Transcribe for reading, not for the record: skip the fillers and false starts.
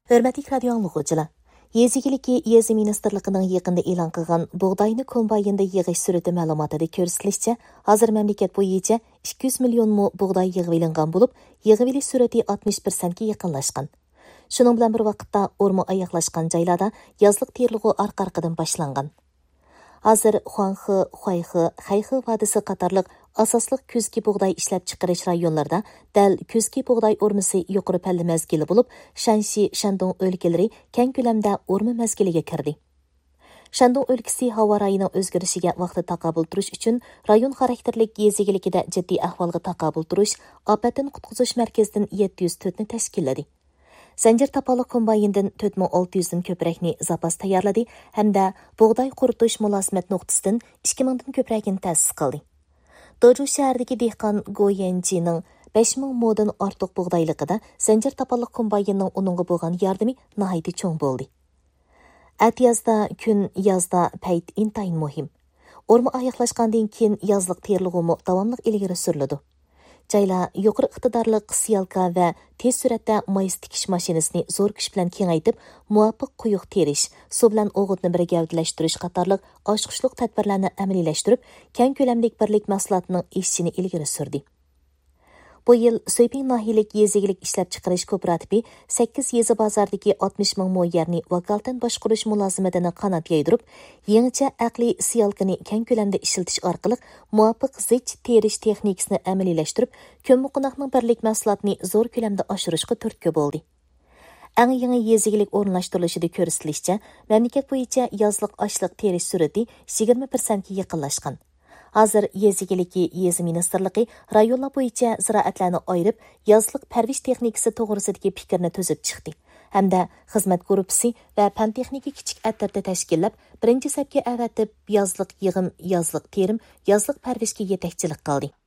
Hörmətli radio anlıqçılar, Yezigiliki Yezi Ministerliğinin yaqında e'lon qilgan buğdayni kombayinda yig'ish surati ma'lumotida ko'rsatilishicha, hozir mamlakat bo'yicha 200 million mu buğday yig'ib olingan bo'lib, yig'ib olish surati 60% ga yaqinlashgan. Shuning bilan bir vaqtda o'rma oyoqlashgan joylarda yozliq terilg'u orqa-orqadan boshlangan. Hozir Xuanxi, Xuayxi, Xayxi vadisi qatorliq asosliq kuzgi buğday ishlab chiqarish rayonlarida dal kuzgi buğday o'rmisi yuqori palla mezgili bo'lib, Shanxi, Shandong o'lkalari keng ko'lamda o'rma mezgiliga kirdi. Shandong o'lkasi havo rayining o'zgarishiga vaqtida taqobil turish uchun rayon xarakterlik yezigilikida jiddiy ahvolga taqobil turish ofatdan qutqizish markazidan 704 ni tashkilladi. Zanjir tapaliq kombayindan 4600 dan ko'prakni zapas tayyorladi hamda buğday quritish mulosimat nuqtasidan 2000 dan ko'pragini ta'sis qildi. Doju shahridagi dehqon Goyanjining 5000 modan ortiq buğdayligida zanjir tapaliq kombayinning uningga bo'lgan yordami nihoyatda cho'ng bo'ldi. Atiyazda kun yozda payt intayin muhim. O'rma oyoqlashgandan keyin yozliq terilg'umi davomli ilgari suriladi. Joylar yuqori iqtidorli syalka va tez suratda mayiz tikish mashinasini zo'r kuch bilan kengaytib, muvofiq quyuq terish, suv bilan o'g'itni bir gavdalashtirish qatorliq oshqushliq tadbirlarni amaliyalashtirib, keng ko'lamlik birlik mahsulotining ishini ilgari surdi. Bu yil Soyping nahiyalik yezigilik ishlab chiqarish kooperativi 8 yezi bozordagi 60 ming mo yerni vakolatan boshqarish mulozimatini qanot yaydirib, yangicha aqliy siyalkani keng ko'lamda ishiltish orqali muvofiq zich terish texnikasini amaliyalashtirib, ko'mmuqonoqning birlik mahsulotini zo'r ko'lamda oshirishga turtki bo'ldi. Eng yangi yezigilik o'rinlashtirilishida ko'rsatilishicha, mamlakat bo'yicha yozliq ochliq terish surati 20% ga yaqinlashgan. Hozir yezigiliki Yezi Ministerligi rayonlar bo'yicha ziroatlarni ayirib, yozliq parvish texnikasi to'g'risidagi fikrni tuzib chiqdi. Hamda xizmat guruhi va fan texnika kichik attarda tashkillab, birinchi safga avatib yozliq yig'im, yozliq terim, yozliq parvishga yetakchilik qildi.